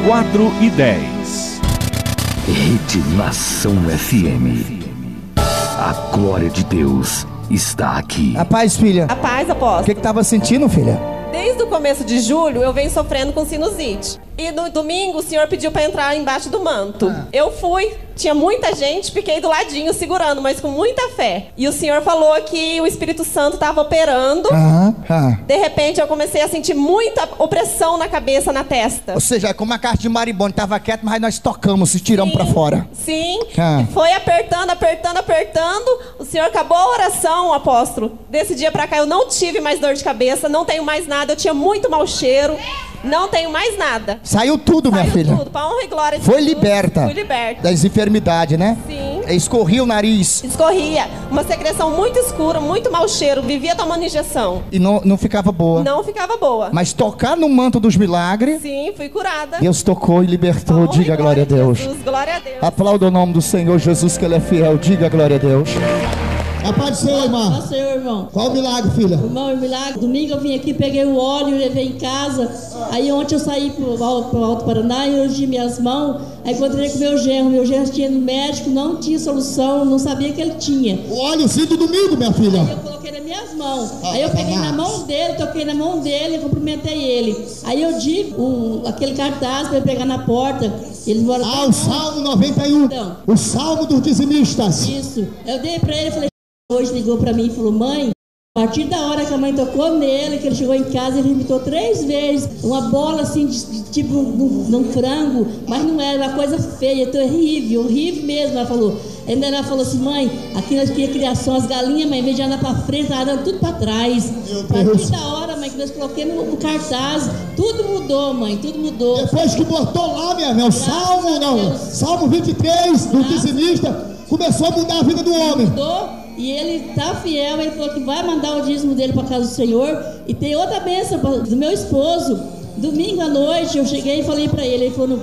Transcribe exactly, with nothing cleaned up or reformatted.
quatro e dez. Rede Nação F M. A glória de Deus está aqui. A paz, filha. A paz, apóstolo. O que que tava sentindo, filha? Desde o começo de julho, eu venho sofrendo com sinusite. E no domingo, o senhor pediu para entrar embaixo do manto. Ah. Eu fui, tinha muita gente, fiquei do ladinho segurando, mas com muita fé. E o senhor falou que o Espírito Santo estava operando. Ah, ah. De repente, eu comecei a sentir muita opressão na cabeça, na testa. Ou seja, como a caixa de marimbondo estava quieta, mas nós tocamos e tiramos para fora. Sim, ah. Foi apertando, apertando, apertando. O senhor acabou a oração, apóstolo. Desse dia para cá, eu não tive mais dor de cabeça, não tenho mais nada, eu tinha muito mau cheiro. Não tenho mais nada. Saiu tudo, Saiu minha filha. Tudo, pra honra e glória de Foi Jesus. liberta. Fui liberta. Das enfermidades, né? Sim. Escorria o nariz. Escorria. Uma secreção muito escura, muito mau cheiro. Vivia tomando injeção. E não, não ficava boa. Não ficava boa. Mas tocar no manto dos milagres. Sim, fui curada. Deus tocou e libertou. Diga a glória a Deus. Jesus, glória a Deus. Aplauda o nome do Senhor Jesus, que Ele é fiel. Diga a glória a Deus. A paz do Senhor, irmão. A paz do Senhor, irmão. Qual o milagre, filha? Irmão, o milagre. Domingo eu vim aqui, peguei o óleo, levei em casa. Aí ontem eu saí pro, pro Alto Paraná e ungi minhas mãos. Aí encontrei com meu genro. Meu genro tinha no médico, não tinha solução, não sabia que ele tinha. O óleo sim do domingo, minha filha. Aí eu coloquei nas minhas mãos. Ah, aí eu peguei na mão dele, toquei na mão dele, cumprimentei ele. Aí eu digo o, aquele cartaz para ele pegar na porta. Ele ah, o Salmo noventa e um. Então, o Salmo dos dizimistas. Isso. Eu dei para ele e falei. Hoje ligou pra mim e falou: mãe, a partir da hora que a mãe tocou nele, que ele chegou em casa, ele imitou três vezes uma bola assim, de, de, tipo num, num frango, mas não era uma coisa feia, terrível, horrível mesmo. Ela falou. Ainda ela falou assim: mãe, aqui nós tínhamos criação, as galinhas, mãe, em vez de andar pra frente, ela andando tudo pra trás. A partir da hora, mãe, que nós coloquemos no, no cartaz, tudo mudou, mãe, tudo mudou. Depois que botou lá, minha mãe, o Salmo, não, Salmo vinte e três, do dizimista, começou a mudar a vida do homem. Mudou. E ele tá fiel, ele falou que vai mandar o dízimo dele para casa do Senhor. E tem outra bênção do meu esposo. Domingo à noite eu cheguei e falei para ele, ele falou: